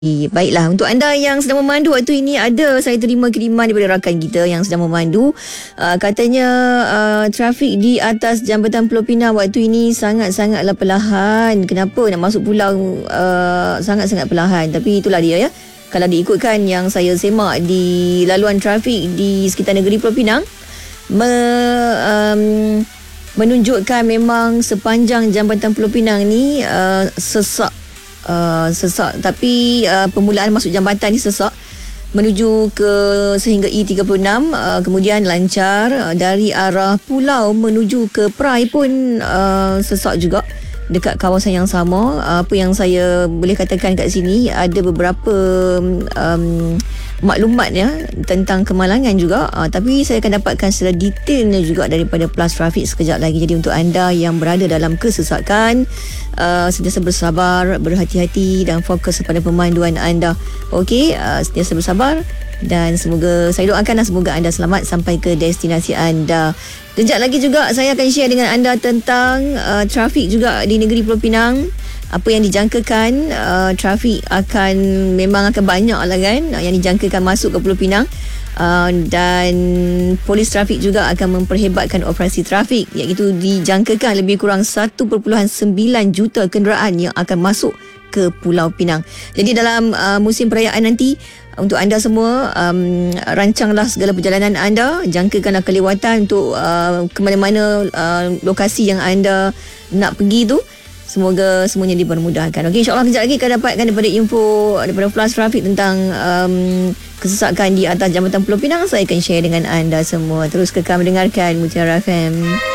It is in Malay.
Baiklah, untuk anda yang sedang memandu waktu ini, saya terima kiriman daripada rakan kita yang sedang memandu. Katanya trafik di atas Jambatan Pulau Pinang waktu ini sangat-sangatlah perlahan. Kenapa nak masuk pulau sangat-sangat perlahan? Tapi itulah dia ya. Kalau diikutkan yang saya semak di laluan trafik di sekitar negeri Pulau Pinang, menunjukkan memang sepanjang Jambatan Pulau Pinang ni sesak, tapi permulaan masuk jambatan ni sesak menuju ke sehingga E36, kemudian lancar dari arah pulau menuju ke Perai pun sesak juga dekat kawasan yang sama. Apa yang saya boleh katakan kat sini, ada beberapa maklumat ya tentang kemalangan juga, tapi saya akan dapatkan secara detailnya juga daripada Plus Traffic sekejap lagi. Jadi untuk anda yang berada dalam kesesakan, sentiasa bersabar, berhati-hati dan fokus kepada pemanduan anda. Okey, sentiasa bersabar dan saya doakan semoga anda selamat sampai ke destinasi anda. Kejap lagi juga saya akan share dengan anda tentang trafik juga di negeri Pulau Pinang. Apa yang dijangkakan, trafik memang akan banyak lah kan yang dijangkakan masuk ke Pulau Pinang, dan polis trafik juga akan memperhebatkan operasi trafik, iaitu dijangkakan lebih kurang 1.9 juta kenderaan yang akan masuk ke Pulau Pinang. Jadi dalam musim perayaan nanti, untuk anda semua, rancanglah segala perjalanan anda, jangkakanlah kelewatan untuk ke mana-mana lokasi yang anda nak pergi tu. Semoga semuanya dipermudahkan. Okey, insyaAllah kejap lagi akan dapatkan daripada info daripada Plus Traffic tentang kesesakan di atas Jambatan Pulau Pinang. Saya akan share dengan anda semua. Terus kekal mendengarkan Mutiara FM.